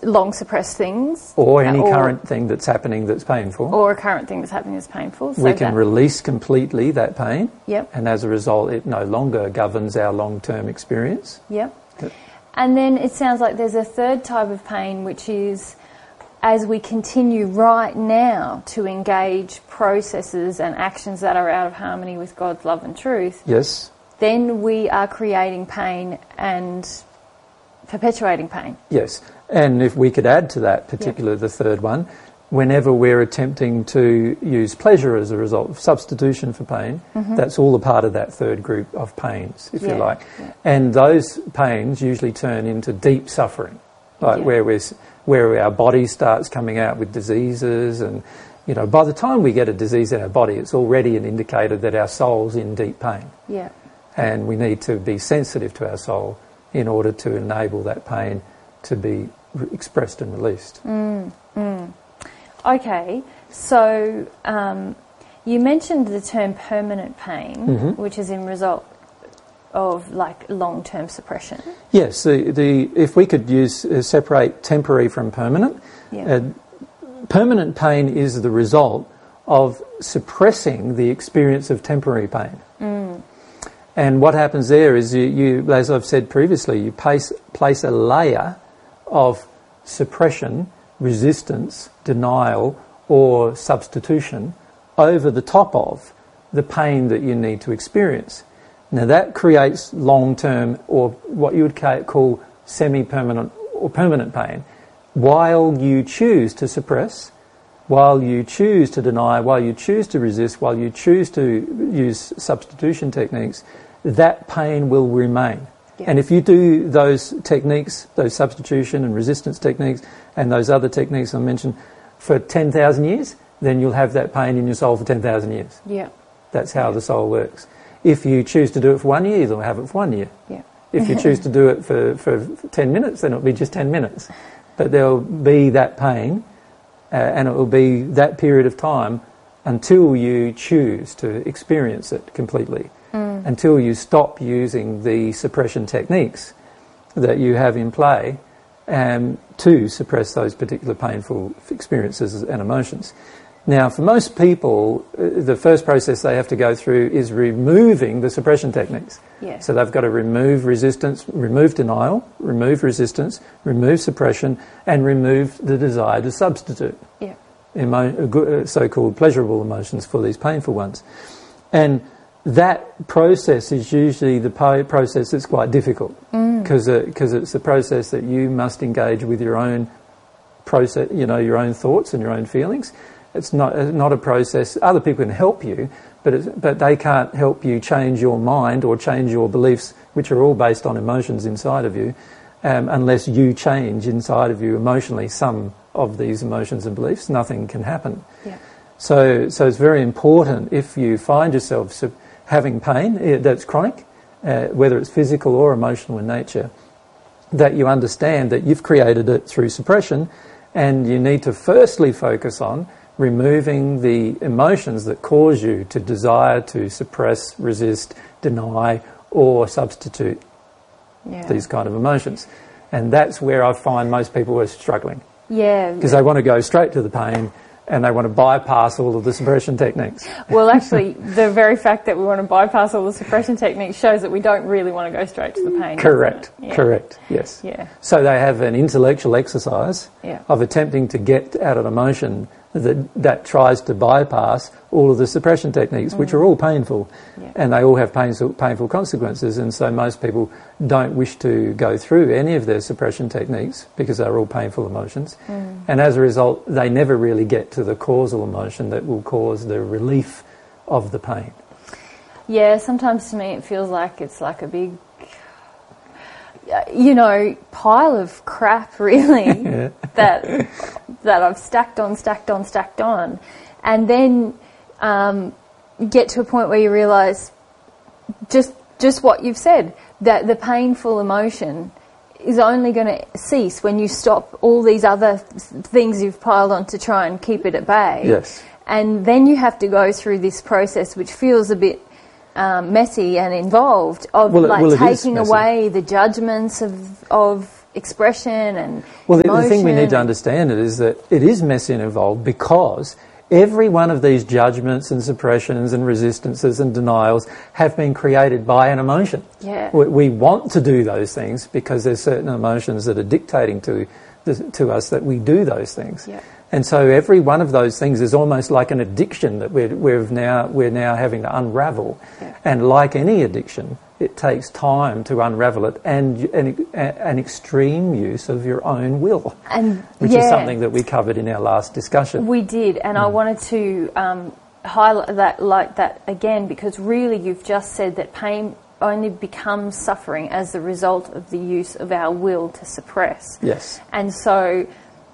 long suppressed things. Or any current thing that's happening that's painful. Or a current thing that's happening that's painful. We can release completely that pain. Yep. And as a result, it no longer governs our long-term experience. Yep. And then it sounds like there's a third type of pain, which is as we continue right now to engage processes and actions that are out of harmony with God's love and truth. Yes. Then we are creating pain and perpetuating pain. Yes. And if we could add to that, particularly the third one, whenever we're attempting to use pleasure as a result of substitution for pain, that's all a part of that third group of pains, if you like. Yeah. And those pains usually turn into deep suffering, like where our body starts coming out with diseases, and by the time we get a disease in our body, it's already an indicator that our soul's in deep pain. Yeah. And we need to be sensitive to our soul in order to enable that pain to be expressed and released. Okay, so you mentioned the term permanent pain, which is in result of like long-term suppression. Yes, if we could separate temporary from permanent, permanent pain is the result of suppressing the experience of temporary pain. And what happens there is, you, as I've said previously, you place a layer of suppression, resistance, denial, or substitution over the top of the pain that you need to experience. Now that creates long-term, or what you would call semi-permanent or permanent pain, while you choose to suppress, while you choose to deny, while you choose to resist, while you choose to use substitution techniques. That pain will remain. Yeah. And if you do those techniques, those substitution and resistance techniques, and those other techniques I mentioned, for 10,000 years, then you'll have that pain in your soul for 10,000 years. Yeah. That's how the soul works. If you choose to do it for 1 year, you'll have it for 1 year. Yeah. If you choose to do it for 10 minutes, then it'll be just 10 minutes. But there'll be that pain, and it will be that period of time until you choose to experience it completely. Until you stop using the suppression techniques that you have in play to suppress those particular painful experiences and emotions. Now, for most people, the first process they have to go through is removing the suppression techniques. Yeah. So they've got to remove resistance, remove denial, remove resistance, remove suppression, and remove the desire to substitute. Yeah. So-called pleasurable emotions for these painful ones. And that process is usually the process that's quite difficult, because it's a process that you must engage with your own process, your own thoughts and your own feelings. It's not a process. Other people can help you, but they can't help you change your mind or change your beliefs, which are all based on emotions inside of you, unless you change inside of you emotionally some of these emotions and beliefs. Nothing can happen. Yeah. So it's very important, if you find yourself having pain that's chronic, whether it's physical or emotional in nature, that you understand that you've created it through suppression, and you need to firstly focus on removing the emotions that cause you to desire to suppress, resist, deny, or substitute these kind of emotions. And that's where I find most people are struggling. Yeah. Because they want to go straight to the pain, and they want to bypass all of the suppression techniques. Well, actually, the very fact that we want to bypass all the suppression techniques shows that we don't really want to go straight to the pain. Correct. Yeah. Correct. Yes. Yeah. So they have an intellectual exercise of attempting to get out an emotion that tries to bypass all of the suppression techniques, which are all painful, and they all have painful consequences. And so most people don't wish to go through any of their suppression techniques because they're all painful emotions. And as a result, they never really get to the causal emotion that will cause the relief of the pain. Yeah, sometimes to me it feels like it's like a big, pile of crap, really, that I've stacked on, and then get to a point where you realise just what you've said, that the painful emotion is only going to cease when you stop all these other things you've piled on to try and keep it at bay. Yes. And then you have to go through this process, which feels a bit messy and involved, of taking away the judgments of expression and well, emotion. The thing we need to understand is that it is messy and involved because every one of these judgments and suppressions and resistances and denials have been created by an emotion. Yeah. We want to do those things because there's certain emotions that are dictating to us that we do those things. Yeah. And so every one of those things is almost like an addiction that we're now having to unravel. Yeah. And like any addiction, it takes time to unravel it and an extreme use of your own will, which is something that we covered in our last discussion. We did, and I wanted to highlight that again, because really you've just said that pain only becomes suffering as the result of the use of our will to suppress. Yes. And so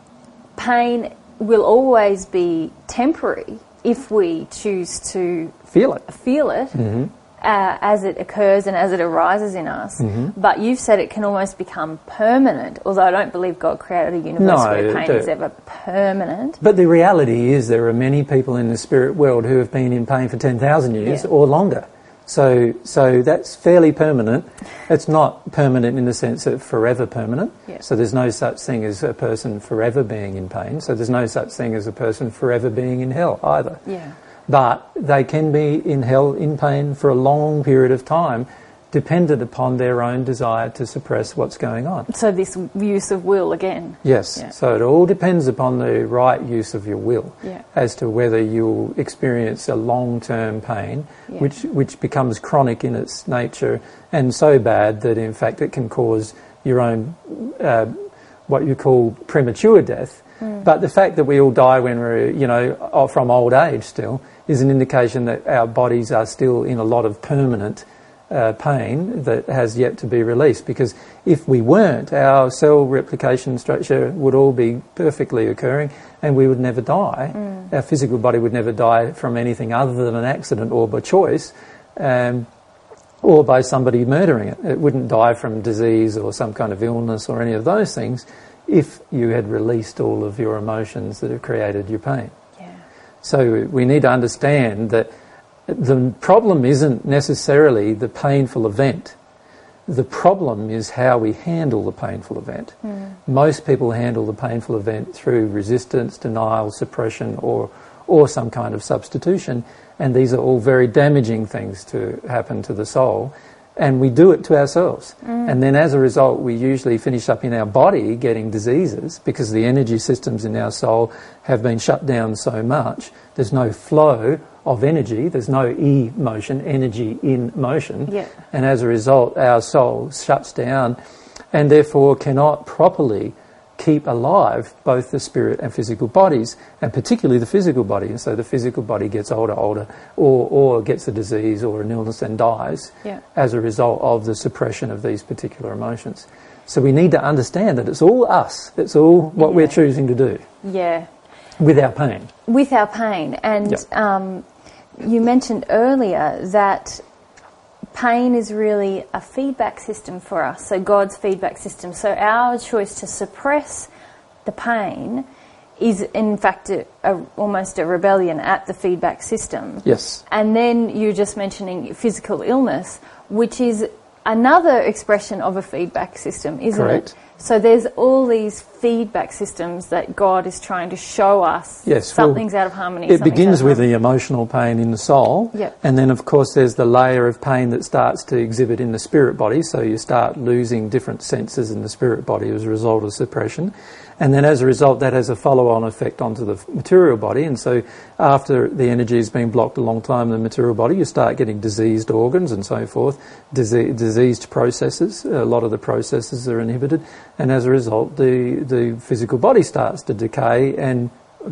pain will always be temporary if we choose to feel it. Mm-hmm. As it occurs and as it arises in us. Mm-hmm. But you've said it can almost become permanent, although I don't believe God created a universe where pain is ever permanent. But the reality is there are many people in the spirit world who have been in pain for 10,000 years or longer. So that's fairly permanent. It's not permanent in the sense of forever permanent. Yeah. So there's no such thing as a person forever being in pain. So there's no such thing as a person forever being in hell either. Yeah. But they can be in hell, in pain, for a long period of time, dependent upon their own desire to suppress what's going on. So this use of will again. Yes. Yeah. So it all depends upon the right use of your will as to whether you'll experience a long-term pain, which becomes chronic in its nature and so bad that, in fact, it can cause your own, what you call premature death. But the fact that we all die when we're, from old age still, is an indication that our bodies are still in a lot of permanent pain that has yet to be released. Because if we weren't, our cell replication structure would all be perfectly occurring and we would never die. Our physical body would never die from anything other than an accident or by choice, or by somebody murdering it. It wouldn't die from disease or some kind of illness or any of those things if you had released all of your emotions that have created your pain. Yeah. So we need to understand that the problem isn't necessarily the painful event. The problem is how we handle the painful event. Most people handle the painful event through resistance, denial, suppression, or some kind of substitution, and these are all very damaging things to happen to the soul. And we do it to ourselves. And then as a result, we usually finish up in our body getting diseases because the energy systems in our soul have been shut down so much. There's no flow of energy. There's no emotion, energy in motion. Yeah. And as a result, our soul shuts down and therefore cannot properly keep alive both the spirit and physical bodies, and particularly the physical body. And so the physical body gets older, or gets a disease or an illness and dies as a result of the suppression of these particular emotions. So we need to understand that it's all us. It's all what we're choosing to do. Yeah. With our pain. With our pain. And you mentioned earlier that pain is really a feedback system for us, so God's feedback system. So our choice to suppress the pain is in fact almost a rebellion at the feedback system. Yes. And then you're just mentioning physical illness, which is another expression of a feedback system, isn't Correct. it? So there's all these feedback systems that God is trying to show us. Yes, something's out of harmony. It begins with the emotional pain in the soul, and then of course there's the layer of pain that starts to exhibit in the spirit body, so you start losing different senses in the spirit body as a result of suppression. And then as a result, that has a follow-on effect onto the material body. And so after the energy has been blocked a long time in the material body, you start getting diseased organs and so forth, diseased processes. A lot of the processes are inhibited. And as a result, the physical body starts to decay and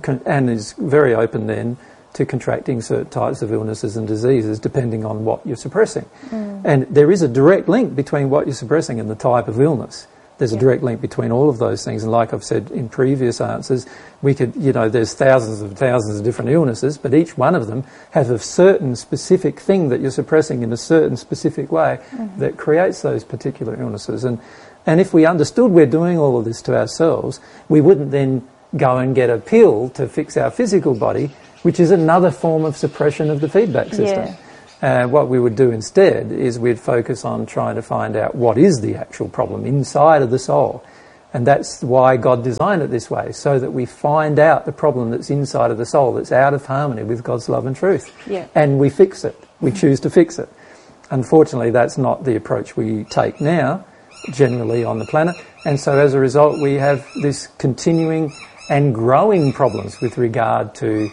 is very open then to contracting certain types of illnesses and diseases depending on what you're suppressing. And there is a direct link between what you're suppressing and the type of illness. There's a direct link between all of those things, and like I've said in previous answers, we could, there's thousands of different illnesses, but each one of them has a certain specific thing that you're suppressing in a certain specific way that creates those particular illnesses. And if we understood we're doing all of this to ourselves, we wouldn't then go and get a pill to fix our physical body, which is another form of suppression of the feedback system. Yeah. What we would do instead is we'd focus on trying to find out what is the actual problem inside of the soul. And that's why God designed it this way, so that we find out the problem that's inside of the soul, that's out of harmony with God's love and truth. Yeah. And we fix it. We choose to fix it. Unfortunately, that's not the approach we take now, generally on the planet. And so as a result, we have this continuing and growing problems with regard to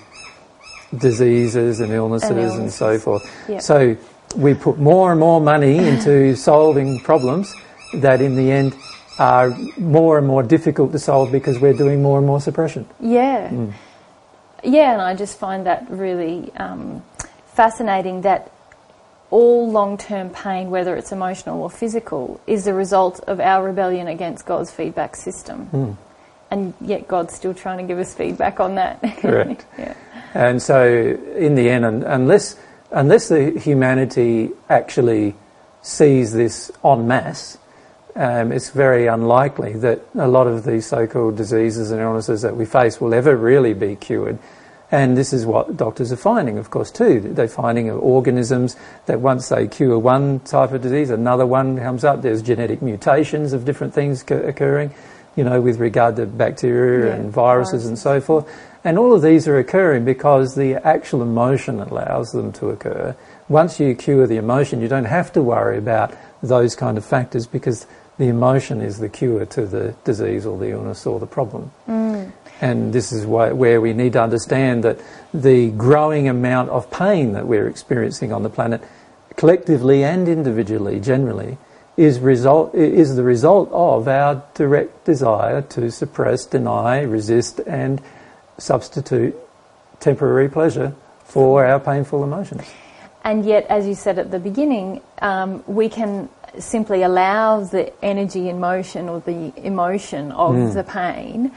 diseases and illnesses and so forth. Yeah. So we put more and more money into solving problems that in the end are more and more difficult to solve because we're doing more and more suppression. Yeah. Yeah, and I just find that really fascinating that all long-term pain, whether it's emotional or physical, is the result of our rebellion against God's feedback system. And yet God's still trying to give us feedback on that. Correct. Yeah. And so in the end, unless the humanity actually sees this en masse, it's very unlikely that a lot of these so-called diseases and illnesses that we face will ever really be cured. And this is what doctors are finding, of course, too. They're finding organisms that once they cure one type of disease, another one comes up. There's genetic mutations of different things occurring, with regard to bacteria and viruses and so forth. And all of these are occurring because the actual emotion allows them to occur. Once you cure the emotion, you don't have to worry about those kind of factors because the emotion is the cure to the disease or the illness or the problem. And this is where we need to understand that the growing amount of pain that we're experiencing on the planet, collectively and individually, generally, is the result of our direct desire to suppress, deny, resist, and substitute temporary pleasure for our painful emotions. And yet, as you said at the beginning, we can simply allow the energy in motion or the emotion of the pain,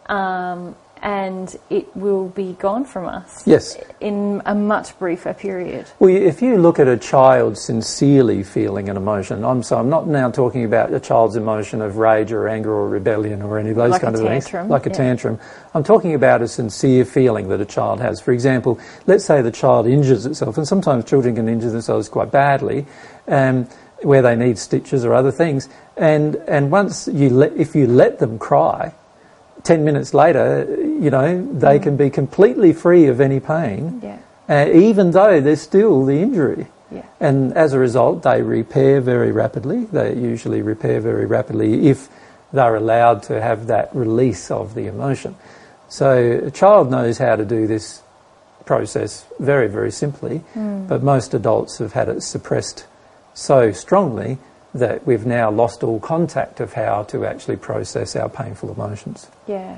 and it will be gone from us. Yes. In a much briefer period. Well, if you look at a child sincerely feeling an emotion, I'm not now talking about a child's emotion of rage or anger or rebellion or any of those kind of things. Like a tantrum. I'm talking about a sincere feeling that a child has. For example, let's say the child injures itself, and sometimes children can injure themselves quite badly, where they need stitches or other things. And once if you let them cry, 10 minutes later, they can be completely free of any pain, even though there's still the injury. Yeah. And as a result, they repair very rapidly. They usually repair very rapidly if they're allowed to have that release of the emotion. So a child knows how to do this process very, very simply, but most adults have had it suppressed so strongly that we've now lost all contact of how to actually process our painful emotions. Yeah.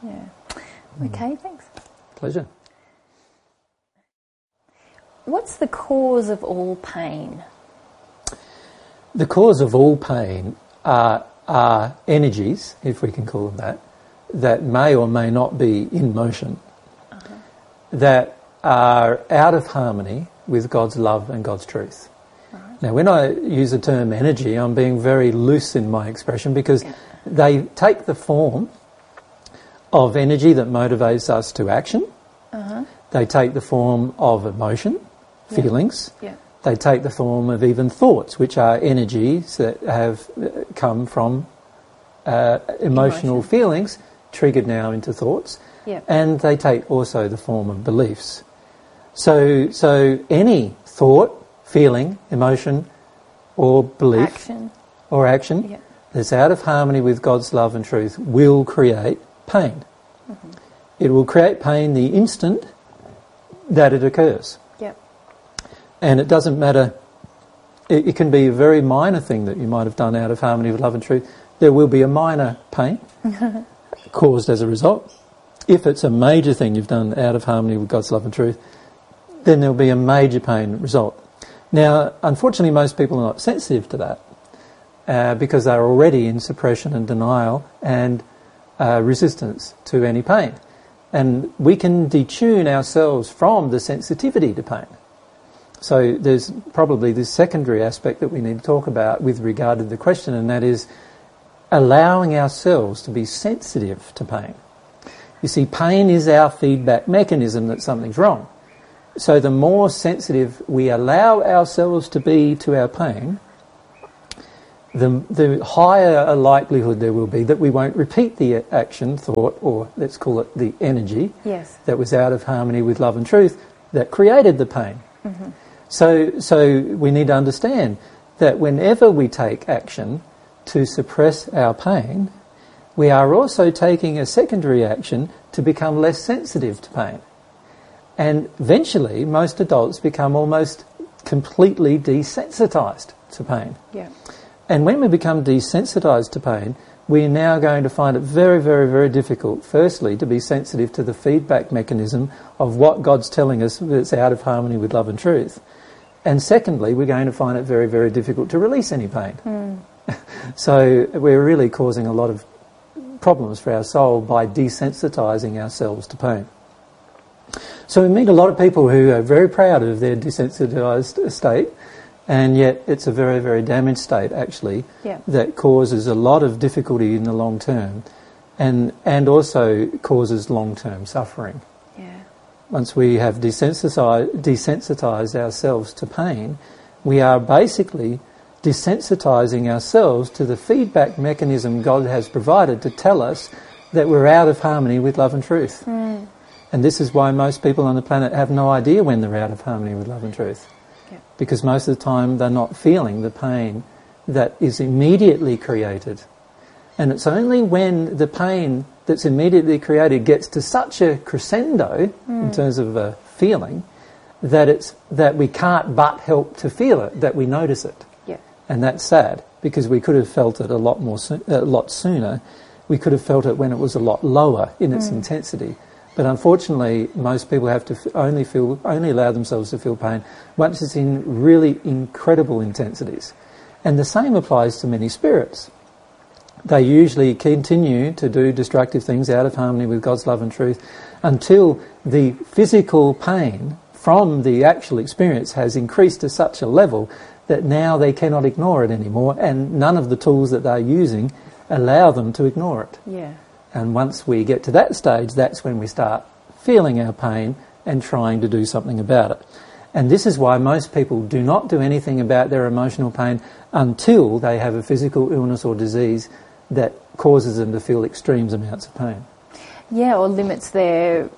Okay, thanks. Pleasure. What's the cause of all pain? The cause of all pain are energies, if we can call them that may or may not be in motion, that are out of harmony with God's love and God's truth. Now, when I use the term energy, I'm being very loose in my expression because they take the form of energy that motivates us to action. They take the form of emotion, feelings. They take the form of even thoughts, which are energies that have come from emotional feelings, triggered now into thoughts. And they take also the form of beliefs. So any thought, feeling, emotion, or belief, action that's out of harmony with God's love and truth will create pain. It will create pain the instant that it occurs. And it doesn't matter, it can be a very minor thing that you might have done out of harmony with love and truth. There will be a minor pain caused as a result. If it's a major thing you've done out of harmony with God's love and truth, then there'll be a major pain result. Now, unfortunately, most people are not sensitive to that because they're already in suppression and denial and resistance to any pain. And we can detune ourselves from the sensitivity to pain. So there's probably this secondary aspect that we need to talk about with regard to the question, and that is allowing ourselves to be sensitive to pain. You see, pain is our feedback mechanism that something's wrong. So the more sensitive we allow ourselves to be to our pain, the higher a likelihood there will be that we won't repeat the action, thought, or let's call it the energy that was out of harmony with love and truth that created the pain. Mm-hmm. So we need to understand that whenever we take action to suppress our pain, we are also taking a secondary action to become less sensitive to pain. And eventually, most adults become almost completely desensitised to pain. Yeah. And when we become desensitised to pain, we're now going to find it very, very, very difficult, firstly, to be sensitive to the feedback mechanism of what God's telling us that's out of harmony with love and truth. And secondly, we're going to find it very, very difficult to release any pain. Mm. So we're really causing a lot of problems for our soul by desensitising ourselves to pain. So we meet a lot of people who are very proud of their desensitised state, and yet it's a very, very damaged state, actually, that causes a lot of difficulty in the long term and also causes long-term suffering. Yeah. Once we have desensitised ourselves to pain, we are basically desensitising ourselves to the feedback mechanism God has provided to tell us that we're out of harmony with love and truth. Mm. And this is why most people on the planet have no idea when they're out of harmony with love and truth. Yeah. Because most of the time they're not feeling the pain that is immediately created. And it's only when the pain that's immediately created gets to such a crescendo in terms of a feeling that we can't but help to feel it, that we notice it. Yeah. And that's sad, because we could have felt it a lot sooner. We could have felt it when it was a lot lower in its intensity. But unfortunately, most people have to only allow themselves to feel pain once it's in really incredible intensities. And the same applies to many spirits. They usually continue to do destructive things out of harmony with God's love and truth until the physical pain from the actual experience has increased to such a level that now they cannot ignore it anymore, and none of the tools that they're using allow them to ignore it. Yeah. And once we get to that stage, that's when we start feeling our pain and trying to do something about it. And this is why most people do not do anything about their emotional pain until they have a physical illness or disease that causes them to feel extreme amounts of pain. Yeah, or limits their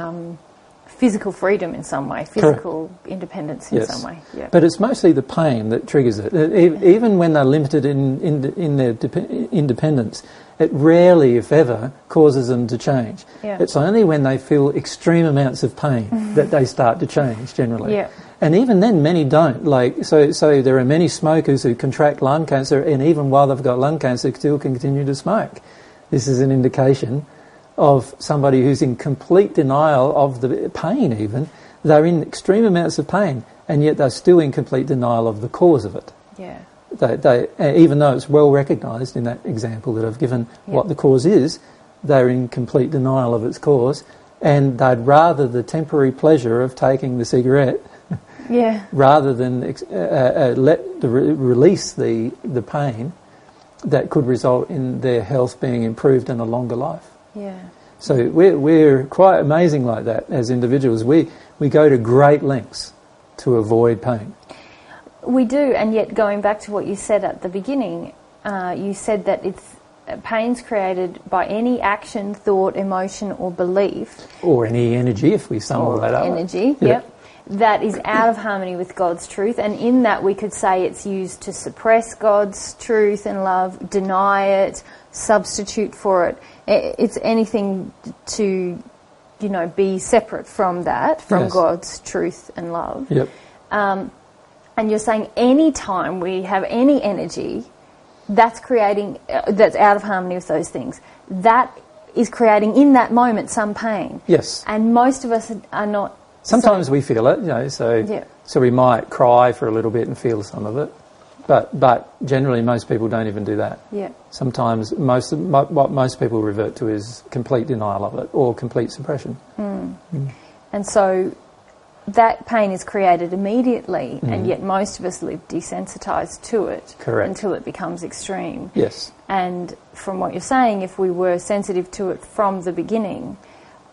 physical freedom in some way, physical independence in some way. Yeah. But it's mostly the pain that triggers it. Even when they're limited in their independence, it rarely, if ever, causes them to change. Yeah. It's only when they feel extreme amounts of pain that they start to change, generally. Yeah. And even then, many don't. So there are many smokers who contract lung cancer, and even while they've got lung cancer, still continue to smoke. This is an indication of somebody who's in complete denial of the pain even. They're in extreme amounts of pain, and yet they're still in complete denial of the cause of it. Yeah. They, even though it's well recognised in that example that I've given what the cause is, they're in complete denial of its cause, and they'd rather the temporary pleasure of taking the cigarette rather than release the pain that could result in their health being improved and a longer life. Yeah. So we're quite amazing like that as individuals. We go to great lengths to avoid pain. We do, and yet going back to what you said at the beginning, you said that pain's created by any action, thought, emotion or belief. Or any energy, if we sum all that up. Energy, that is out of harmony with God's truth, and in that we could say it's used to suppress God's truth and love, deny it, substitute for it. It's anything to, be separate from that, from God's truth and love. Yep. And you're saying any time we have any energy that's creating, that's out of harmony with those things, that is creating in that moment some pain. Yes. And most of us are not. Sometimes we feel it, so we might cry for a little bit and feel some of it. But generally most people don't even do that. Yeah. Sometimes what most people revert to is complete denial of it or complete suppression. Mm. Mm. And so that pain is created immediately, and yet most of us live desensitised to it. Correct. Until it becomes extreme. Yes. And from what you're saying, if we were sensitive to it from the beginning,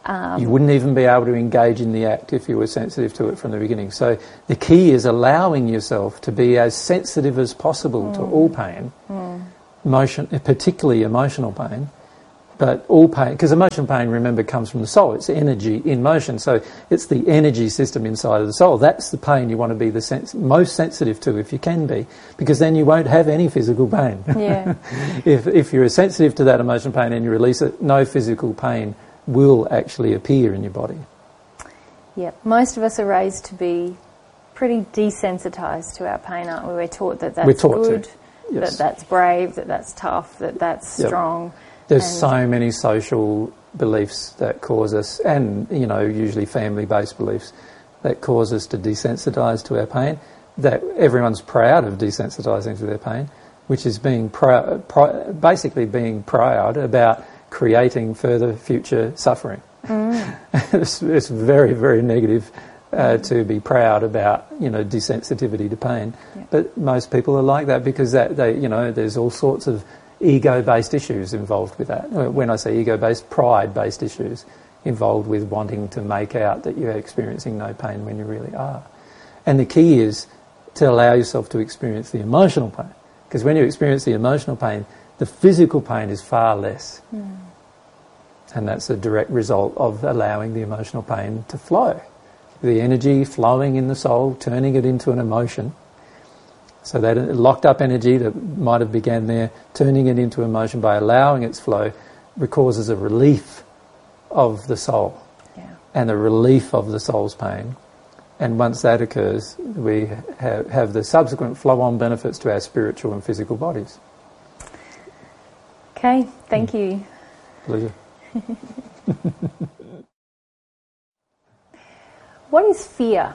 You wouldn't even be able to engage in the act if you were sensitive to it from the beginning. So the key is allowing yourself to be as sensitive as possible to all pain, emotion, particularly emotional pain, but all pain, because emotional pain, remember, comes from the soul. It's energy in motion, so it's the energy system inside of the soul. That's the pain you want to be the most sensitive to, if you can be, because then you won't have any physical pain. Yeah. If you're sensitive to that emotional pain and you release it, no physical pain will actually appear in your body. Yeah. Most of us are raised to be pretty desensitised to our pain, aren't we? We're taught that that's good, yes. that that's brave, that that's tough, that that's strong. There's so many social beliefs that cause us, and usually family-based beliefs that cause us to desensitise to our pain. That everyone's proud of desensitising to their pain, which is being basically being proud about creating further future suffering. It's very, very negative to be proud about desensitivity to pain. Yeah. But most people are like that because there's all sorts of ego-based issues involved with that. When I say ego-based, pride-based issues involved with wanting to make out that you're experiencing no pain when you really are. And the key is to allow yourself to experience the emotional pain, because when you experience the emotional pain, the physical pain is far less. And that's a direct result of allowing the emotional pain to flow. The energy flowing in the soul, turning it into an emotion. So that locked up energy that might have began there, turning it into emotion by allowing its flow, causes a relief of the soul and a relief of the soul's pain. And once that occurs, we have the subsequent flow-on benefits to our spiritual and physical bodies. Okay, thank you. Pleasure. What is fear?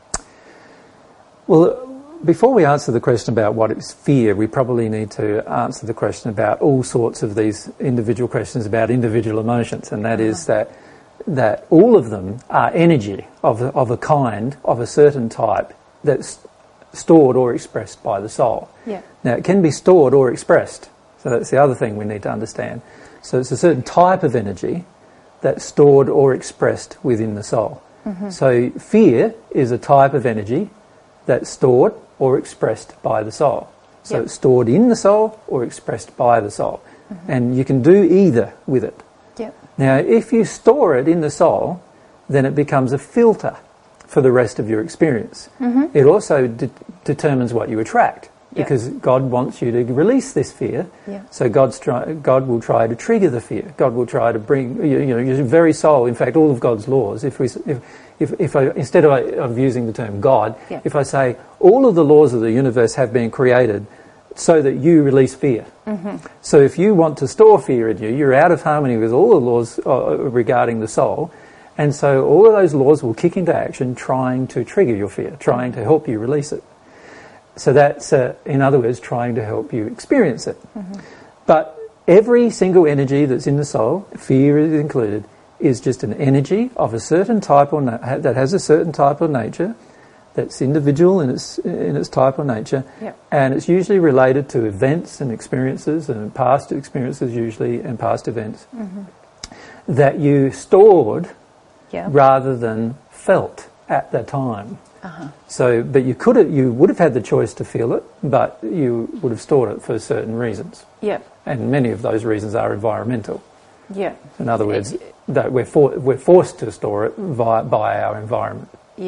Well, before we answer the question about what is fear, we probably need to answer the question about all sorts of these individual questions about individual emotions, and that is that all of them are energy of a kind, of a certain type, that's stored or expressed by the soul. Yeah. Now, it can be stored or expressed, so that's the other thing we need to understand. So it's a certain type of energy that's stored or expressed within the soul. So fear is a type of energy that's stored or expressed by the soul. So it's stored in the soul or expressed by the soul. And you can do either with it. Now, if you store it in the soul, then it becomes a filter for the rest of your experience. It also determines what you attract, because God wants you to release this fear. So God will try to trigger the fear. God will try to bring your very soul. In fact, all of God's laws. If I, instead of using the term God, if I say all of the laws of the universe have been created so that you release fear. So if you want to store fear in you, you're out of harmony with all the laws regarding the soul. And so all of those laws will kick into action trying to trigger your fear, trying to help you release it. So that's, in other words, trying to help you experience it. But every single energy that's in the soul, fear is included, is just an energy of a certain type or that has a certain type of nature, that's individual in its type or nature, and it's usually related to events and experiences, and past experiences usually, and past events that you stored rather than felt at the time. So, but you would have had the choice to feel it, but you would have stored it for certain reasons. And many of those reasons are environmental. In other words, that we're forced to store it by our environment.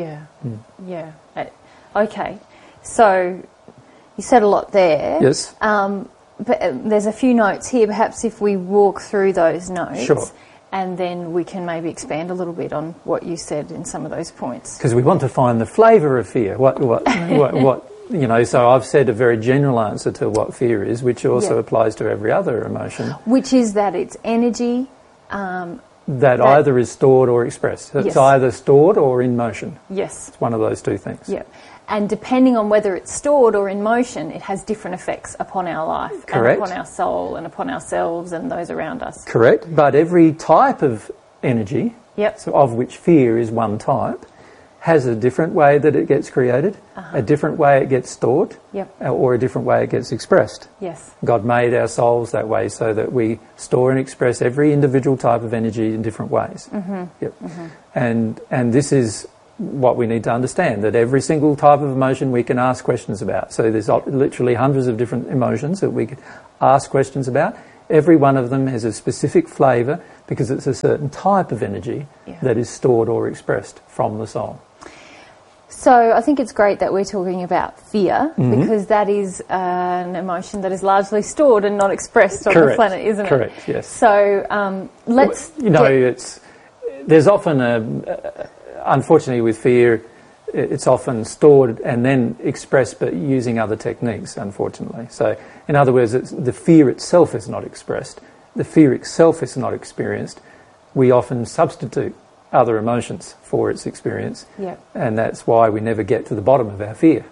Okay. So you said a lot there. Yes. But there's a few notes here. Perhaps if we walk through those notes. Sure. And then we can maybe expand a little bit on what you said in some of those points. Because we want to find the flavour of fear. What so I've said a very general answer to what fear is, which also applies to every other emotion. Which is that it's energy. That either is stored or expressed. It's either stored or in motion. Yes. It's one of those two things. And depending on whether it's stored or in motion, it has different effects upon our life. Correct. And upon our soul and upon ourselves and those around us. Correct. But every type of energy, so of which fear is one type, has a different way that it gets created, a different way it gets stored, or a different way it gets expressed. Yes. God made our souls that way so that we store and express every individual type of energy in different ways. And this is what we need to understand, that every single type of emotion we can ask questions about. So there's literally hundreds of different emotions that we could ask questions about. Every one of them has a specific flavour because it's a certain type of energy that is stored or expressed from the soul. So I think it's great that we're talking about fear because that is an emotion that is largely stored and not expressed on the planet, isn't it? Correct, yes. So let's... there's often unfortunately with fear, it's often stored and then expressed but using other techniques, unfortunately. So in other words, the fear itself is not expressed. The fear itself is not experienced. We often substitute other emotions for its experience. And that's why we never get to the bottom of our fear.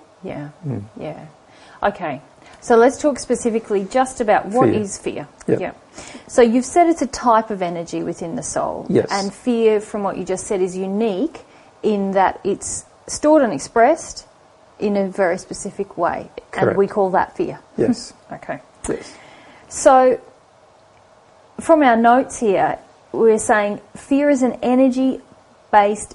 Okay. So let's talk specifically just about what is fear. So you've said it's a type of energy within the soul. And fear, from what you just said, is unique in that it's stored and expressed in a very specific way. And we call that fear. Okay. So from our notes here, we're saying fear is an energy-based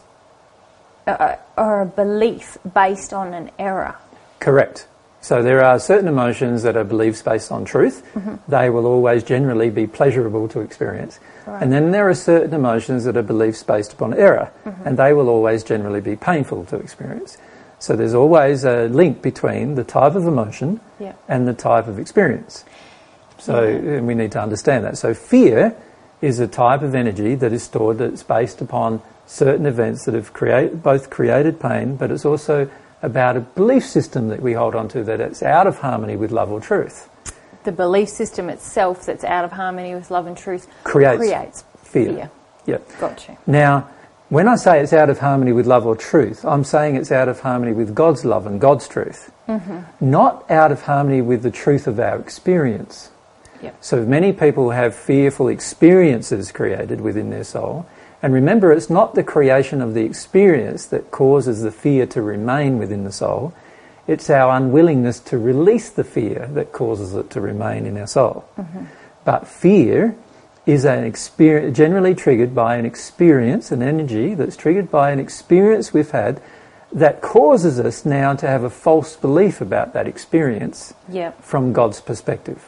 or a belief based on an error. Correct. So there are certain emotions that are beliefs based on truth. They will always generally be pleasurable to experience. And then there are certain emotions that are beliefs based upon error, and they will always generally be painful to experience. So there's always a link between the type of emotion and the type of experience. So and we need to understand that. So fear is a type of energy that is stored that's based upon certain events that have both created pain, but it's also about a belief system that we hold on to that it's out of harmony with love or truth. The belief system itself that's out of harmony with love and truth creates fear. Gotcha. Now, when I say it's out of harmony with love or truth, I'm saying it's out of harmony with God's love and God's truth, not out of harmony with the truth of our experience. So many people have fearful experiences created within their soul. And remember, it's not the creation of the experience that causes the fear to remain within the soul. It's our unwillingness to release the fear that causes it to remain in our soul. But fear is an experience generally triggered by an experience, an energy that's triggered by an experience we've had that causes us now to have a false belief about that experience from God's perspective.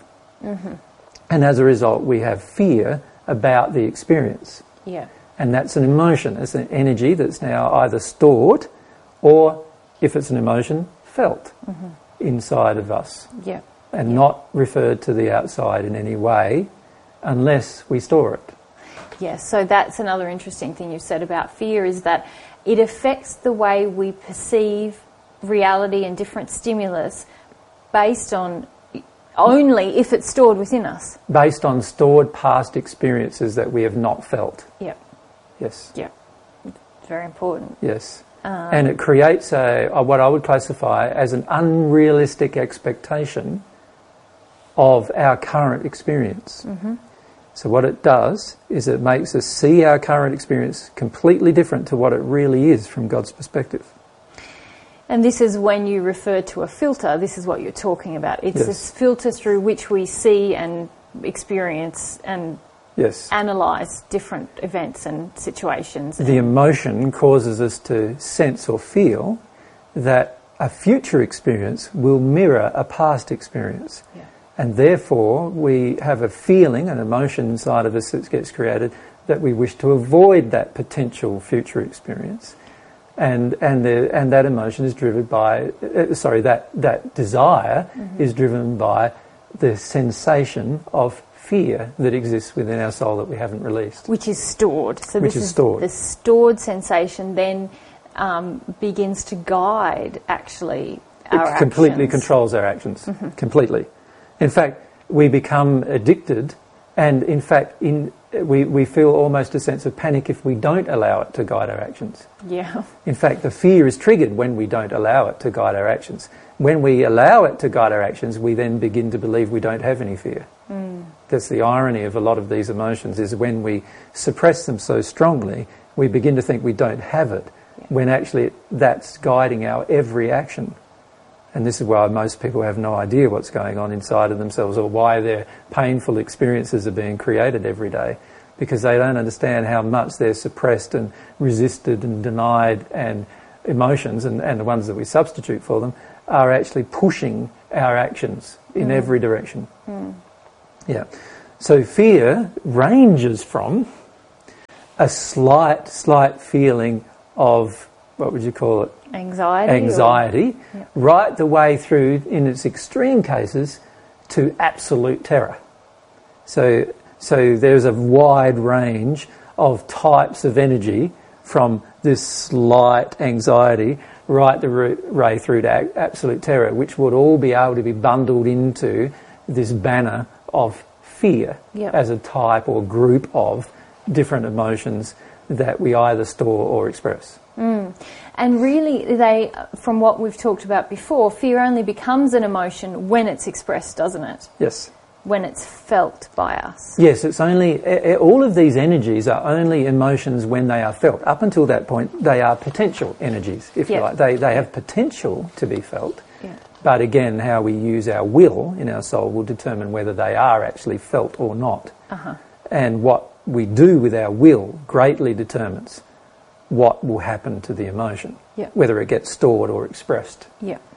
And as a result, we have fear about the experience. And that's an emotion. It's an energy that's now either stored or, if it's an emotion, felt inside of us. And not referred to the outside in any way unless we store it. So that's another interesting thing you've said about fear, is that it affects the way we perceive reality and different stimulus based on only if it's stored within us. Based on stored past experiences that we have not felt. Yes. Very important. Yes. And it creates what I would classify as an unrealistic expectation of our current experience. So what it does is it makes us see our current experience completely different to what it really is from God's perspective. And this is when you refer to a filter, this is what you're talking about. It's this filter through which we see and experience and analyse different events and situations. The emotion causes us to sense or feel that a future experience will mirror a past experience. And therefore we have a feeling, an emotion inside of us that gets created, that we wish to avoid that potential future experience. And that emotion is driven by, that desire is driven by the sensation of fear that exists within our soul that we haven't released. Which is stored. So Which is stored. The stored sensation then begins to guide, actually, our actions. It completely controls our actions. Completely. In fact, we become addicted, and in fact, we feel almost a sense of panic if we don't allow it to guide our actions. In fact, the fear is triggered when we don't allow it to guide our actions. When we allow it to guide our actions, we then begin to believe we don't have any fear. That's the irony of a lot of these emotions, is when we suppress them so strongly, we begin to think we don't have it. when actually that's guiding our every action. And this is why most people have no idea what's going on inside of themselves or why their painful experiences are being created every day, because they don't understand how much they're suppressed and resisted and denied, and emotions and the ones that we substitute for them are actually pushing our actions in every direction. Yeah. So fear ranges from a slight feeling of, what would you call it? Anxiety, right the way through, in its extreme cases, to absolute terror. So there's a wide range of types of energy, from this slight anxiety right the way through to absolute terror, which would all be able to be bundled into this banner of fear as a type or group of different emotions that we either store or express. And really, from what we've talked about before, fear only becomes an emotion when it's expressed, doesn't it? Yes. When it's felt by us. Yes, it's only, all of these energies are only emotions when they are felt. Up until that point, they are potential energies, if you like. They have potential to be felt. But again, how we use our will in our soul will determine whether they are actually felt or not. And what we do with our will greatly determines what will happen to the emotion, whether it gets stored or expressed.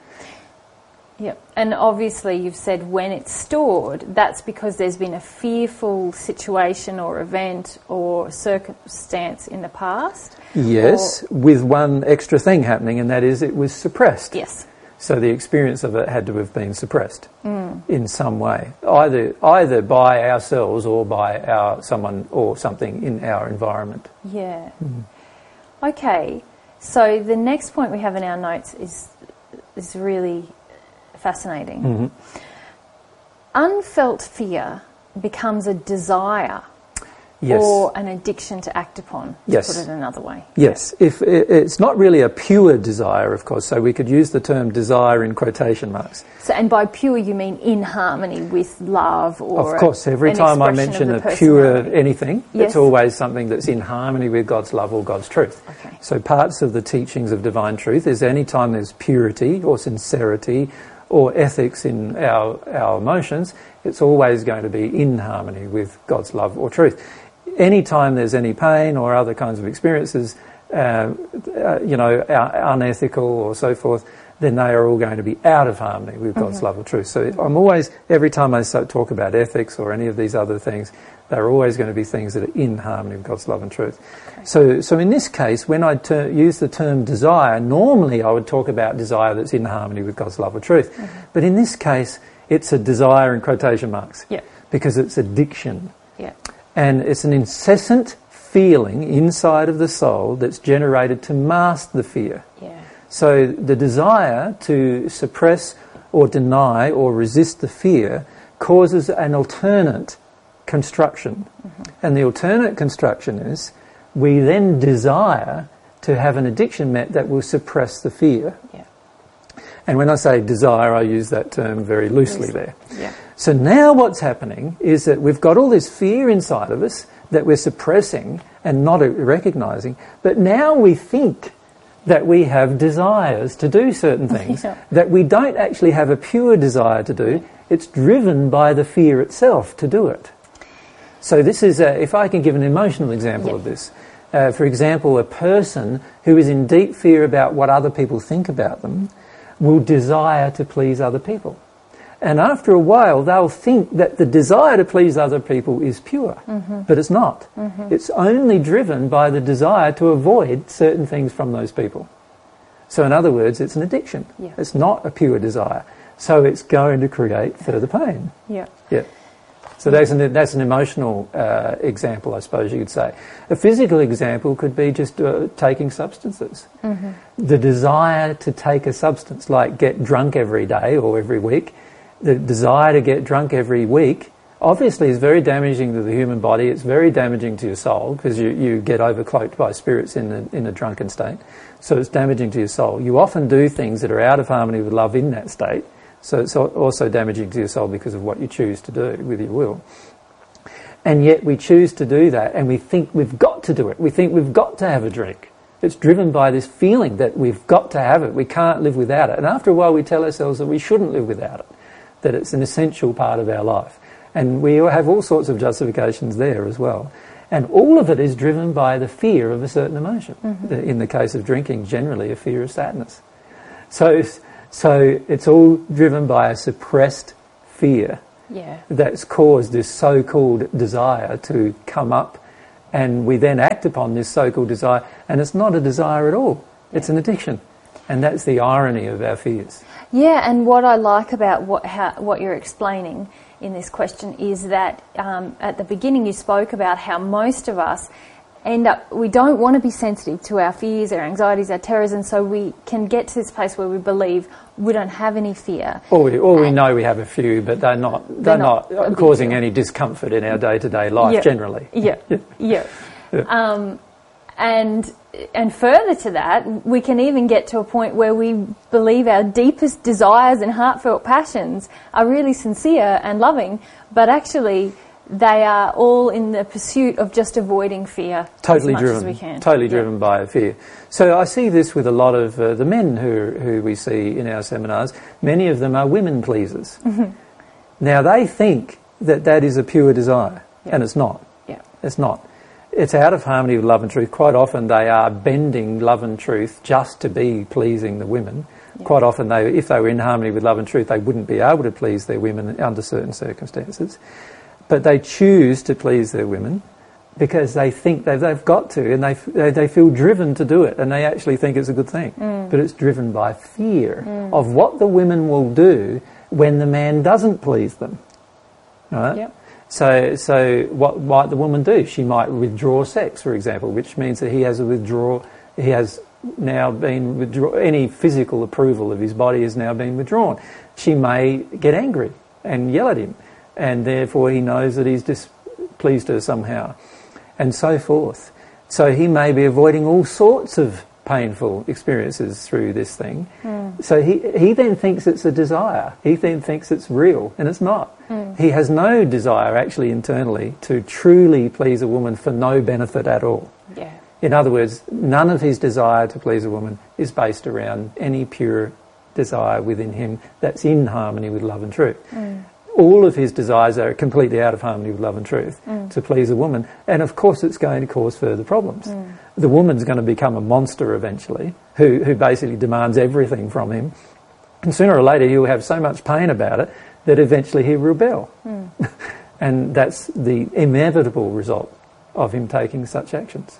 And obviously you've said when it's stored, that's because there's been a fearful situation or event or circumstance in the past. Yes, with one extra thing happening, and that is it was suppressed. Yes. So the experience of it had to have been suppressed in some way, either by ourselves or by someone or something in our environment. Okay, so the next point we have in our notes is really fascinating. Unfelt fear becomes a desire or an addiction to act upon, to put it another way. Yes, if it's not really a pure desire, of course, so we could use the term desire in quotation marks. So, and by pure you mean in harmony with love, or of course, every time I mention a pure anything, it's always something that's in harmony with God's love or God's truth. So parts of the teachings of divine truth is any time there's purity or sincerity or ethics in our emotions, it's always going to be in harmony with God's love or truth. Anytime there's any pain or other kinds of experiences, unethical or so forth, then they are all going to be out of harmony with God's love or truth. So I'm always, every time I talk about ethics or any of these other things, they're always going to be things that are in harmony with God's love and truth. So in this case, when I use the term desire, normally I would talk about desire that's in harmony with God's love or truth. But in this case, it's a desire in quotation marks, because it's addiction. And it's an incessant feeling inside of the soul that's generated to mask the fear. So the desire to suppress or deny or resist the fear causes an alternate construction. And the alternate construction is we then desire to have an addiction met that will suppress the fear. And when I say desire, I use that term very loosely there. So now what's happening is that we've got all this fear inside of us that we're suppressing and not recognising, but now we think that we have desires to do certain things that we don't actually have a pure desire to do. It's driven by the fear itself to do it. So this is, if I can give an emotional example of this, for example, a person who is in deep fear about what other people think about them will desire to please other people. And after a while, they'll think that the desire to please other people is pure, but it's not. It's only driven by the desire to avoid certain things from those people. So in other words, it's an addiction. It's not a pure desire. So it's going to create further pain. So that's an emotional example, I suppose you could say. A physical example could be just taking substances. The desire to take a substance, like get drunk every day or every week, the desire to get drunk every week obviously is very damaging to the human body. It's very damaging to your soul because you get overcloaked by spirits in a drunken state. So it's damaging to your soul. You often do things that are out of harmony with love in that state. So it's also damaging to your soul because of what you choose to do with your will. And yet we choose to do that and we think we've got to do it. We think we've got to have a drink It's driven by this feeling that we've got to have it, we can't live without it. And after a while we tell ourselves that we shouldn't live without it, that it's an essential part of our life. And we have all sorts of justifications there as well. And all of it is driven by the fear of a certain emotion. In the case of drinking, generally a fear of sadness. So it's all driven by a suppressed fear that's caused this so-called desire to come up, and we then act upon this so-called desire, and it's not a desire at all. It's an addiction. And that's the irony of our fears. Yeah, and what I like about what you're explaining in this question is that at the beginning you spoke about how most of us we don't want to be sensitive to our fears, our anxieties, our terrors, and so we can get to this place where we believe we don't have any fear. Or we know we have a few, but they're not causing any discomfort in our day-to-day life generally. And further to that, we can even get to a point where we believe our deepest desires and heartfelt passions are really sincere and loving, but actually they are all in the pursuit of just avoiding fear as much as we can. Totally driven by fear. So I see this with a lot of the men who we see in our seminars. Many of them are women pleasers. Now they think that is a pure desire, and it's not. It's not. It's out of harmony with love and truth. Quite often they are bending love and truth just to be pleasing the women. Quite often, if they were in harmony with love and truth, they wouldn't be able to please their women under certain circumstances. But they choose to please their women because they think they've got to, and they feel driven to do it, and they actually think it's a good thing. But it's driven by fear of what the women will do when the man doesn't please them. Right? So what might the woman do? She might withdraw sex, for example, which means that he has now been any physical approval of his body has now been withdrawn. She may get angry and yell at him, and therefore he knows that he's displeased her somehow, and so forth. So he may be avoiding all sorts of painful experiences through this thing. So he then thinks it's a desire. He then thinks it's real, and it's not. He has no desire actually internally to truly please a woman for no benefit at all. In other words, none of his desire to please a woman is based around any pure desire within him that's in harmony with love and truth. All of his desires are completely out of harmony with love and truth to please a woman, and of course it's going to cause further problems. The woman's going to become a monster eventually, who basically demands everything from him, and sooner or later he'll have so much pain about it that eventually he'll rebel. And that's the inevitable result of him taking such actions.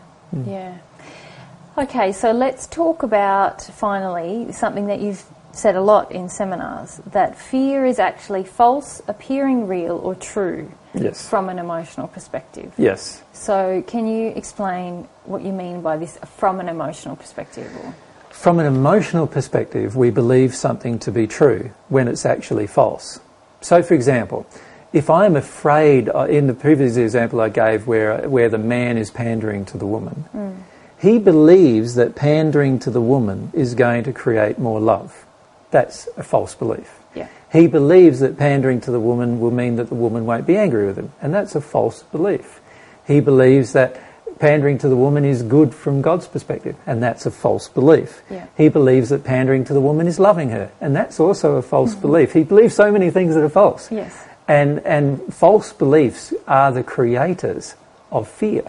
Okay, so let's talk about, finally, something that you've said a lot in seminars, that fear is actually false, appearing real or true from an emotional perspective. So can you explain what you mean by this from an emotional perspective? From an emotional perspective, we believe something to be true when it's actually false. So, for example, if I'm afraid, in the previous example I gave where the man is pandering to the woman, he believes that pandering to the woman is going to create more love. That's a false belief. He believes that pandering to the woman will mean that the woman won't be angry with him, and that's a false belief. He believes that pandering to the woman is good from God's perspective, and that's a false belief. He believes that pandering to the woman is loving her, and that's also a false belief. He believes so many things that are false. And false beliefs are the creators of fear.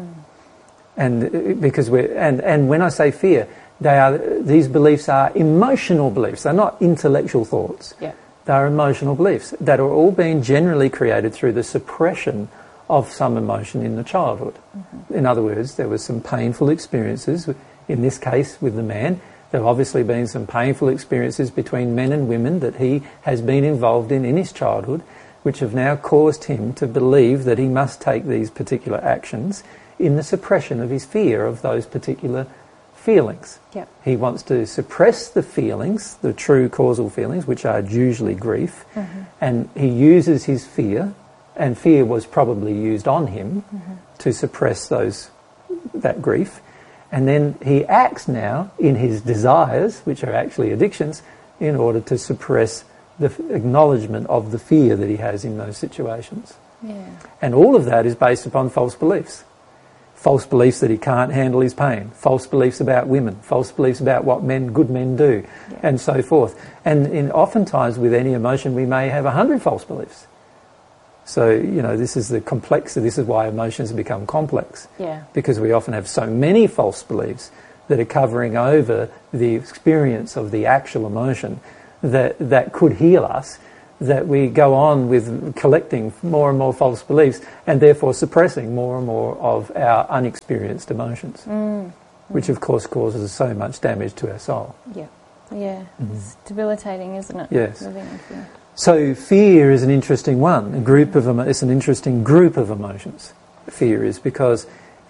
And because and when I say fear, these beliefs are emotional beliefs. They're not intellectual thoughts. They're emotional beliefs that are all being generally created through the suppression of some emotion in the childhood. In other words, there were some painful experiences, in this case with the man. There have obviously been some painful experiences between men and women that he has been involved in his childhood, which have now caused him to believe that he must take these particular actions in the suppression of his fear of those particular feelings. He wants to suppress the feelings, the true causal feelings, which are usually grief, and he uses his fear, and fear was probably used on him to suppress that grief, and then he acts now in his desires, which are actually addictions, in order to suppress the acknowledgement of the fear that he has in those situations. And all of that is based upon false beliefs. false beliefs that he can't handle his pain, false beliefs about women, false beliefs about what good men do, and so forth. And oftentimes with any emotion we may have 100 false beliefs. So, this is the complexity. This is why emotions become complex. Yeah. Because we often have so many false beliefs that are covering over the experience of the actual emotion that could heal us, that we go on with collecting more and more false beliefs and therefore suppressing more and more of our unexperienced emotions, which of course causes so much damage to our soul. Yeah. Yeah. It's debilitating, isn't it? Yes. Living in fear. So fear is an interesting one. It's an interesting group of emotions. Fear is because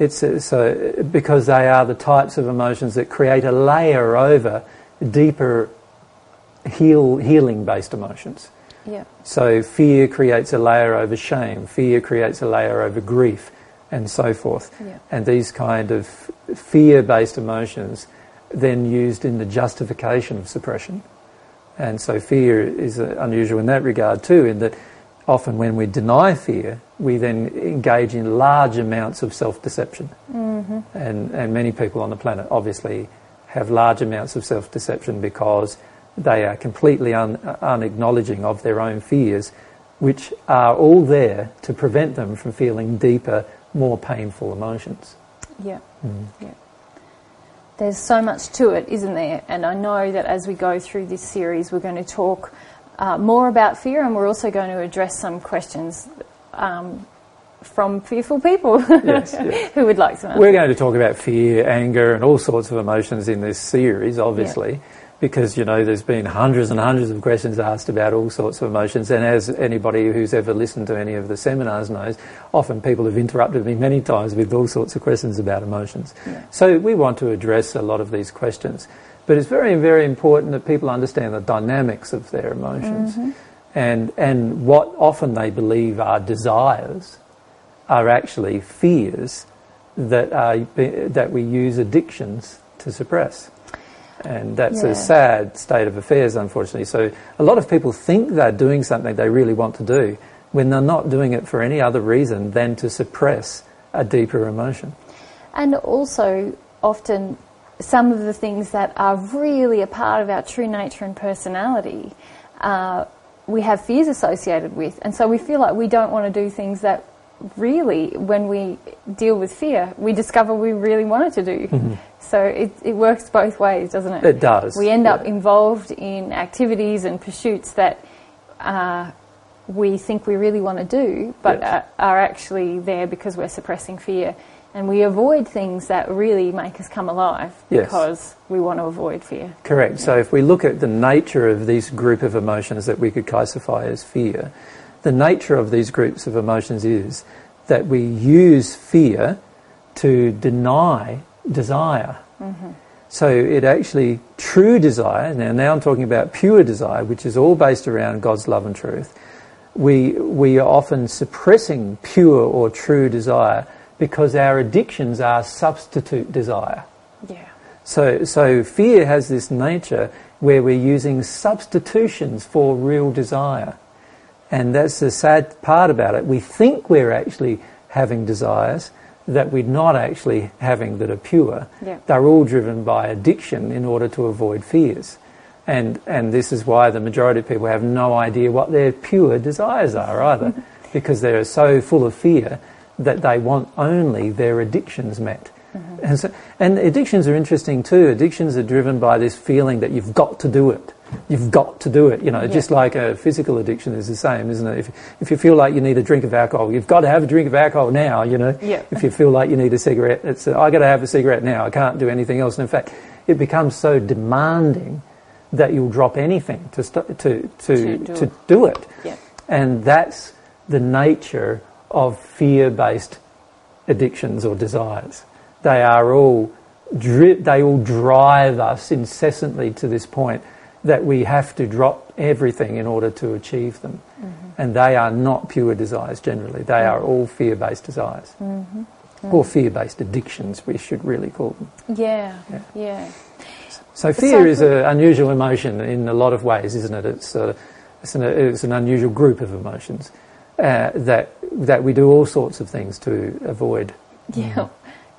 because they are the types of emotions that create a layer over deeper healing-based emotions. Yeah. So fear creates a layer over shame. Fear creates a layer over grief, and so forth. Yeah. And these kind of fear-based emotions then used in the justification of suppression. And so fear is unusual in that regard too, in that often when we deny fear, we then engage in large amounts of self-deception. Mm-hmm. And many people on the planet obviously have large amounts of self-deception because they are completely unacknowledging of their own fears, which are all there to prevent them from feeling deeper, more painful emotions. Yeah. Yeah. There's so much to it, isn't there? And I know that as we go through this series, we're going to talk more about fear, and we're also going to address some questions from fearful people yes. who would like some answers. We're going to talk about fear, anger, and all sorts of emotions in this series, obviously, because, there's been hundreds and hundreds of questions asked about all sorts of emotions, and as anybody who's ever listened to any of the seminars knows, often people have interrupted me many times with all sorts of questions about emotions. Yeah. So we want to address a lot of these questions. But it's very, very important that people understand the dynamics of their emotions, and what often they believe are desires are actually fears that we use addictions to suppress. And that's a sad state of affairs, unfortunately. So a lot of people think they're doing something they really want to do when they're not doing it for any other reason than to suppress a deeper emotion. And also, often, some of the things that are really a part of our true nature and personality, we have fears associated with. And so we feel like we don't want to do things that really, when we deal with fear, we discover we really wanted to do. Mm-hmm. So it works both ways, doesn't it? It does. We end up involved in activities and pursuits that we think we really want to do, but are actually there because we're suppressing fear. And we avoid things that really make us come alive because we want to avoid fear. Correct. Yeah. So if we look at the nature of this group of emotions that we could classify as fear, the nature of these groups of emotions is that we use fear to deny desire. Mm-hmm. So it actually, true desire, now I'm talking about pure desire, which is all based around God's love and truth. We are often suppressing pure or true desire because our addictions are substitute desire. Yeah. So fear has this nature where we're using substitutions for real desire. And that's the sad part about it. We think we're actually having desires that we're not actually having that are pure. Yeah. They're all driven by addiction in order to avoid fears. And this is why the majority of people have no idea what their pure desires are either, because they're so full of fear that they want only their addictions met. Mm-hmm. And addictions are interesting too. Addictions are driven by this feeling that you've got to do it. You've got to do it, just like a physical addiction is the same, isn't it? If you feel like you need a drink of alcohol, you've got to have a drink of alcohol now, Yeah. If you feel like you need a cigarette, it's I got to have a cigarette now, I can't do anything else. And in fact, it becomes so demanding that you'll drop anything to do it. Yeah. And that's the nature of fear-based addictions or desires. They all drive us incessantly to this point that we have to drop everything in order to achieve them. Mm-hmm. And they are not pure desires generally. They are all fear-based desires. Mm-hmm. Mm-hmm. Or fear-based addictions, we should really call them. Yeah. So fear is an unusual emotion in a lot of ways, isn't it? It's an unusual group of emotions that we do all sorts of things to avoid. Yeah.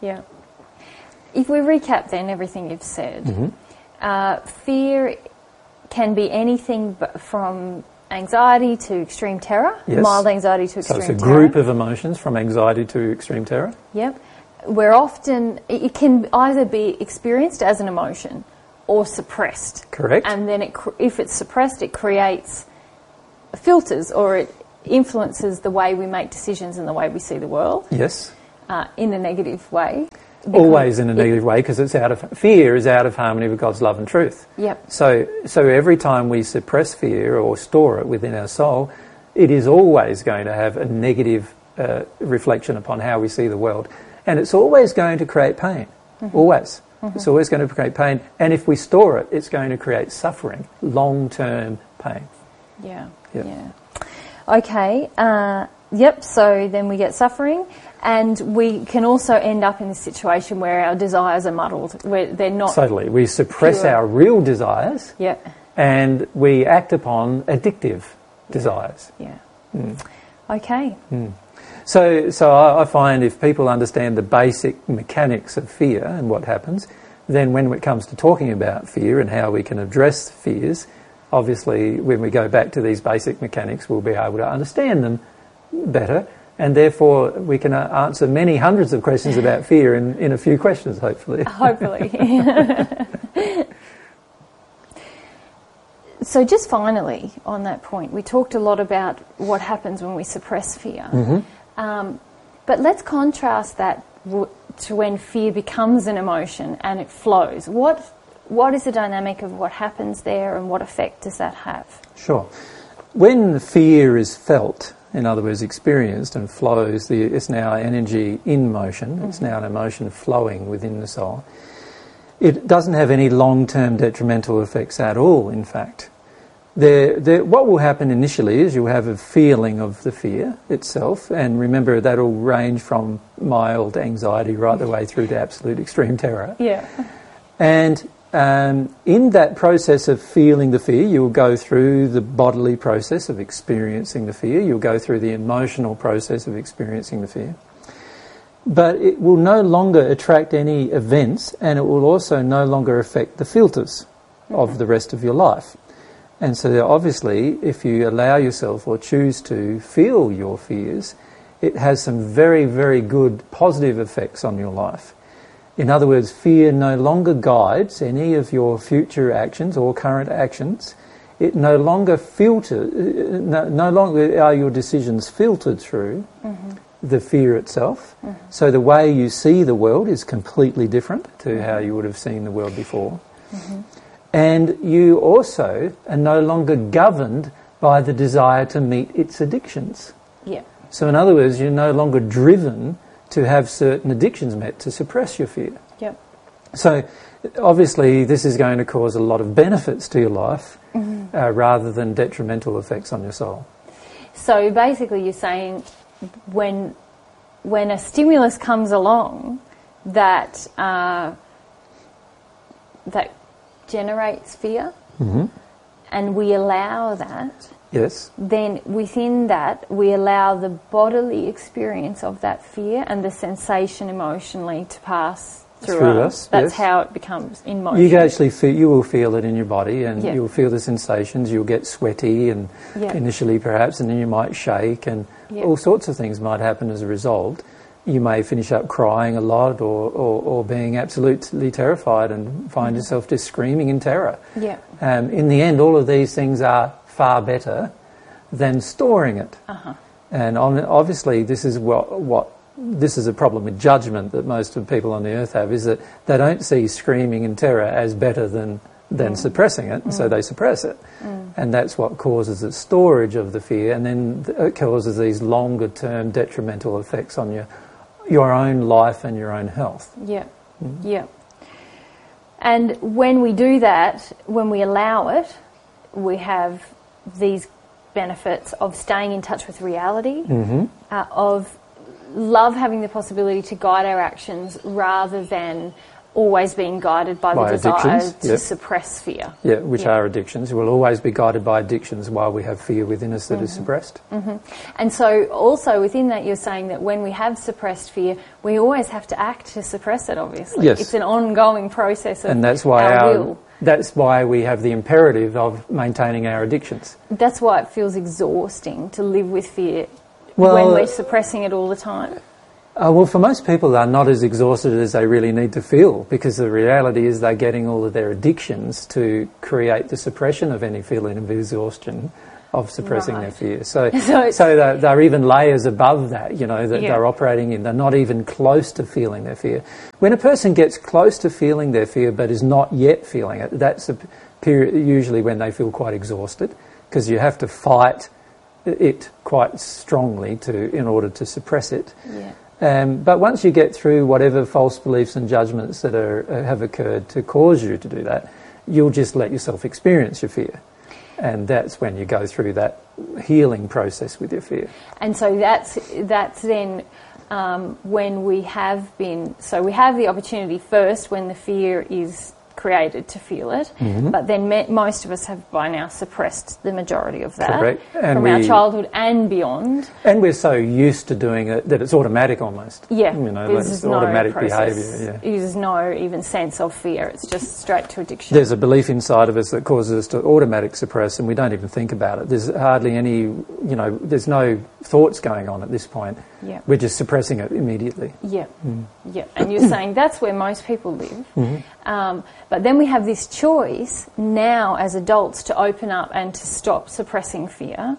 Yeah. If we recap then everything you've said, fear can be anything from anxiety to extreme terror, mild anxiety to extreme terror. So it's a group of emotions from anxiety to extreme terror. Yep. Where often it can either be experienced as an emotion or suppressed. Correct. And then if it's suppressed, it creates filters, or it influences the way we make decisions and the way we see the world. Yes. In a negative way. Always in a negative way, because fear is out of harmony with God's love and truth. Yep. So every time we suppress fear or store it within our soul, it is always going to have a negative reflection upon how we see the world. And it's always going to create pain. Always. It's always going to create pain. And if we store it, it's going to create suffering, long-term pain. Yeah. Okay. So then we get suffering, and we can also end up in this situation where our desires are muddled, where they're not... Totally. We suppress our real desires, and we act upon addictive desires. Yeah. Okay. So I find if people understand the basic mechanics of fear and what happens, then when it comes to talking about fear and how we can address fears, obviously when we go back to these basic mechanics, we'll be able to understand them better, and therefore we can answer many hundreds of questions about fear in a few questions, hopefully. Hopefully. So just finally on that point, we talked a lot about what happens when we suppress fear. But let's contrast that to when fear becomes an emotion and it flows. What is the dynamic of what happens there, and what effect does that have? Sure. When fear is felt, in other words, experienced and flows, it's now energy in motion, it's now an emotion flowing within the soul. It doesn't have any long-term detrimental effects at all, in fact. What will happen initially is you'll have a feeling of the fear itself, and remember that'll range from mild anxiety right the way through to absolute extreme terror. Yeah. And in that process of feeling the fear, you'll go through the bodily process of experiencing the fear, you'll go through the emotional process of experiencing the fear. But it will no longer attract any events, and it will also no longer affect the filters of the rest of your life. And so obviously, if you allow yourself or choose to feel your fears, it has some very, very good positive effects on your life. In other words, fear no longer guides any of your future actions or current actions. It no longer no longer are your decisions filtered through the fear itself. So the way you see the world is completely different to how you would have seen the world before. And you also are no longer governed by the desire to meet its addictions. Yeah. So in other words, you're no longer driven to have certain addictions met to suppress your fear. Yep. So obviously this is going to cause a lot of benefits to your life rather than detrimental effects on your soul. So basically you're saying when a stimulus comes along that generates fear, and we allow that, then within that we allow the bodily experience of that fear and the sensation emotionally to pass through us. That's how it becomes in motion. You will feel it in your body, and you'll feel the sensations. You'll get sweaty and initially perhaps, and then you might shake, and all sorts of things might happen as a result. You may finish up crying a lot or being absolutely terrified and find yourself just screaming in terror. Yeah. In the end, all of these things are far better than storing it. And obviously this is this is a problem with judgment that most of the people on the earth have, is that they don't see screaming in terror as better than suppressing it, and so they suppress it. And that's what causes the storage of the fear, and then it causes these longer term detrimental effects on your own life and your own health. Yeah. And when we do that, when we allow it, we have these benefits of staying in touch with reality, of love having the possibility to guide our actions rather than always being guided by the desire addictions, to suppress fear. Yeah, which are addictions. We'll always be guided by addictions while we have fear within us that is suppressed. And so also within that you're saying that when we have suppressed fear, we always have to act to suppress it, obviously. Yes. It's an ongoing process of and that's why our will. That's why we have the imperative of maintaining our addictions. That's why it feels exhausting to live with fear when we're suppressing it all the time. Well, for most people, they're not as exhausted as they really need to feel, because the reality is they're getting all of their addictions to create the suppression of any feeling of exhaustion of suppressing their fear. So they're even layers above that, that they're operating in. They're not even close to feeling their fear. When a person gets close to feeling their fear but is not yet feeling it, that's a period usually when they feel quite exhausted, because you have to fight it quite strongly in order to suppress it. Yeah. But once you get through whatever false beliefs and judgments that have occurred to cause you to do that, you'll just let yourself experience your fear. And that's when you go through that healing process with your fear. And so that's then when we have been... So we have the opportunity first when the fear is created to feel it, but then most of us have by now suppressed the majority of that. Correct. And from our childhood and beyond. And we're so used to doing it that it's automatic almost. Yeah, it's automatic behaviour. Yeah. There's no even sense of fear. It's just straight to addiction. There's a belief inside of us that causes us to automatic suppress, and we don't even think about it. There's hardly any, there's no thoughts going on at this point. Yeah. We're just suppressing it immediately. Yeah, yeah. And you're saying that's where most people live. But then we have this choice now as adults to open up and to stop suppressing fear.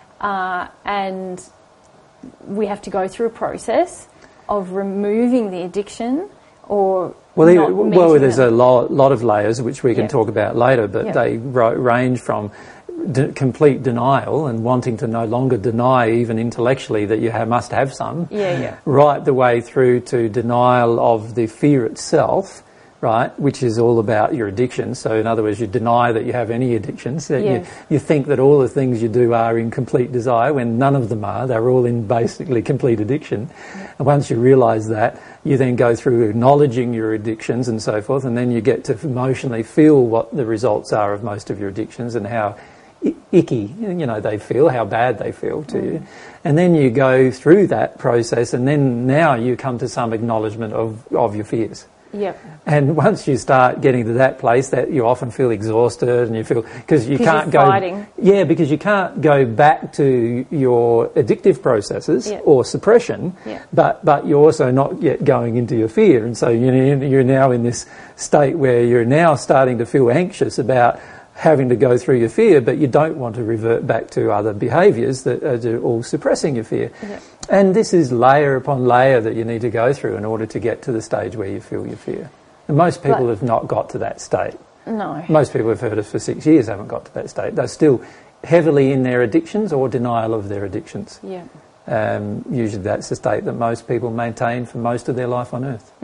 And we have to go through a process of removing the addiction or there's a lot of layers which we can talk about later, but they range from complete denial and wanting to no longer deny even intellectually that you must have some, right the way through to denial of the fear itself, right, which is all about your addiction. So in other words, you deny that you have any addictions. You think that all the things you do are in complete desire when none of them are. They're all in basically complete addiction. And once you realise that, you then go through acknowledging your addictions and so forth, and then you get to emotionally feel what the results are of most of your addictions and how icky, they feel, how bad they feel to you. And then you go through that process, and then now you come to some acknowledgement of your fears. Yep. And once you start getting to that place, that you often feel exhausted, and you feel because you can't go. Fighting. Yeah, because you can't go back to your addictive processes or suppression, but you're also not yet going into your fear, and so you're now in this state where you're now starting to feel anxious about having to go through your fear, but you don't want to revert back to other behaviours that are all suppressing your fear. Yeah. And this is layer upon layer that you need to go through in order to get to the stage where you feel your fear. And most people have not got to that state. No. Most people have heard us for 6 years haven't got to that state. They're still heavily in their addictions or denial of their addictions. Yeah. Usually that's the state that most people maintain for most of their life on earth.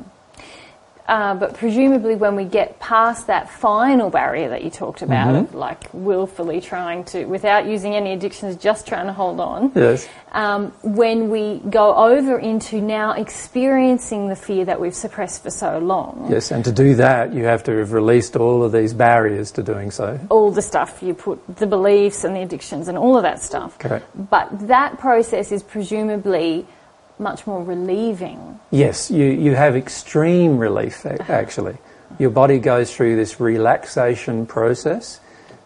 But presumably when we get past that final barrier that you talked about, of like willfully trying to, without using any addictions, just trying to hold on, when we go over into now experiencing the fear that we've suppressed for so long. Yes, and to do that you have to have released all of these barriers to doing so. All the stuff, you put the beliefs and the addictions and all of that stuff. Correct. But that process is presumably much more relieving. Yes, you have extreme relief, actually. Your body goes through this relaxation process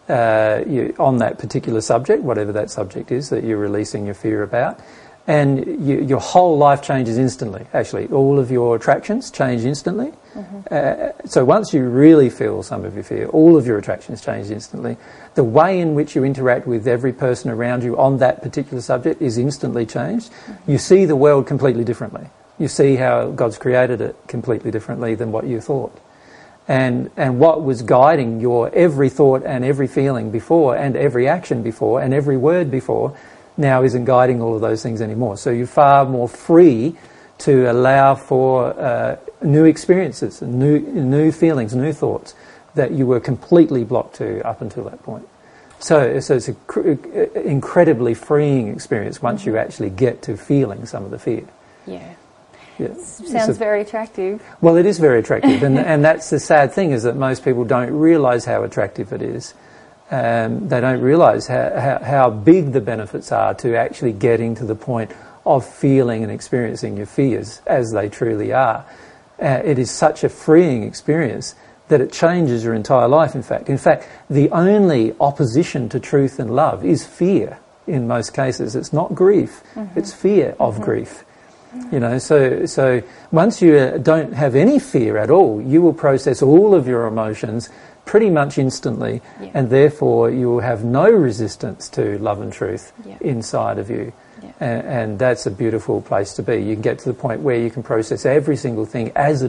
on that particular subject, whatever that subject is that you're releasing your fear about. And your whole life changes instantly, actually. All of your attractions change instantly. So once you really feel some of your fear, all of your attractions change instantly. The way in which you interact with every person around you on that particular subject is instantly changed. You see the world completely differently. You see how God's created it completely differently than what you thought. And what was guiding your every thought and every feeling before and every action before and every word before now isn't guiding all of those things anymore. So you're far more free to allow for new experiences, new feelings, new thoughts that you were completely blocked to up until that point. So it's an incredibly freeing experience once you actually get to feeling some of the fear. Yeah. Yeah. Sounds very attractive. Well, it is very attractive, and that's the sad thing, is that most people don't realise how attractive it is. They don't realise how big the benefits are to actually getting to the point of feeling and experiencing your fears as they truly are. It is such a freeing experience that it changes your entire life, in fact. In fact, the only opposition to truth and love is fear in most cases. It's not grief, it's fear of grief. You know, so once you don't have any fear at all, you will process all of your emotions pretty much instantly, and therefore you will have no resistance to love and truth inside of you. And that's a beautiful place to be. You can get to the point where you can process every single thing as it